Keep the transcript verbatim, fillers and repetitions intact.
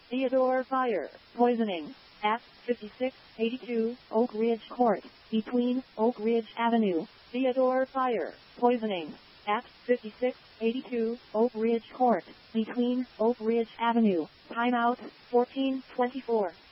Theodore Fire, poisoning, at fifty-six eighty-two Oak Ridge Court, between Oak Ridge Avenue. Theodore Fire, poisoning, at fifty-six eighty-two Oak Ridge Court, between Oak Ridge Avenue. Timeout, fourteen twenty-four.